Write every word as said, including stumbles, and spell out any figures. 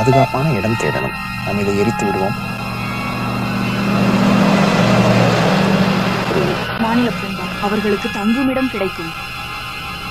பாதுகாப்பான இடம் தேடணும். நாம் இதை எரித்து விடுவோம். மாநில பூங்கா அவர்களுக்கு தங்குமிடம் கிடைக்கும்.